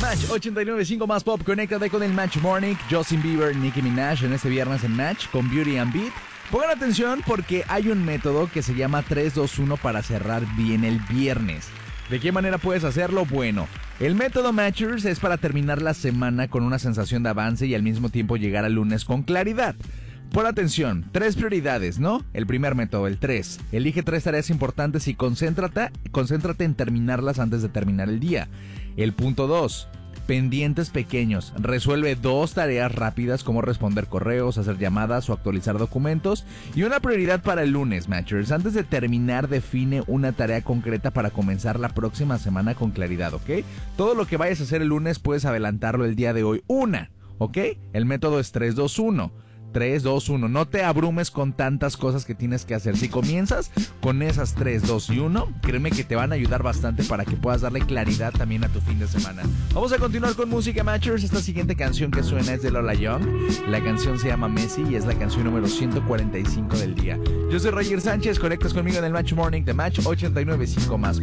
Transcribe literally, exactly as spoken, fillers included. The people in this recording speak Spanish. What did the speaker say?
Match ochenta y nueve punto cinco más pop. Conéctate con el Match Morning. Justin Bieber, Nicki Minaj en este viernes en Match con Beauty and Beat. Pongan atención porque hay un método que se llama tres dos uno para cerrar bien el viernes. ¿De qué manera puedes hacerlo? Bueno, el método Matchers es para terminar la semana con una sensación de avance y al mismo tiempo llegar al lunes con claridad. Pon atención, tres prioridades, ¿no? El primer método, el tres. Elige tres tareas importantes y concéntrate, concéntrate en terminarlas antes de terminar el día. El punto dos. Pendientes pequeños. Resuelve dos tareas rápidas como responder correos, hacer llamadas o actualizar documentos. Y una prioridad para el lunes, Matchers. Antes de terminar, define una tarea concreta para comenzar la próxima semana con claridad, ¿ok? Todo lo que vayas a hacer el lunes puedes adelantarlo el día de hoy. Una, ¿ok? El método es tres dos uno. tres, dos, uno. No te abrumes con tantas cosas que tienes que hacer. Si comienzas con esas tres, dos y uno, créeme que te van a ayudar bastante para que puedas darle claridad también a tu fin de semana. Vamos a continuar con música, Matchers. Esta siguiente canción que suena es de Lola Young. La canción se llama Messi y es la canción número ciento cuarenta y cinco del día. Yo soy Roger Sánchez. Conectas conmigo en el Match Morning de Match ochenta y nueve punto cinco más.